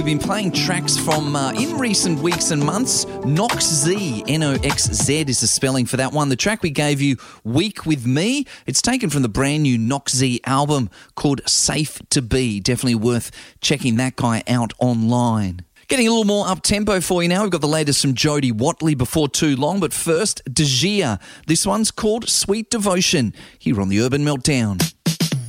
We've been playing tracks from, in recent weeks and months, Noxz, N-O-X-Z is the spelling for that one. The track we gave you, Week With Me, it's taken from the brand new Noxz album called Safe To Be. Definitely worth checking that guy out online. Getting a little more up-tempo for you now. We've got the latest from Jody Watley before too long, but first, De Gia. This one's called Sweet Devotion, here on the Urban Meltdown.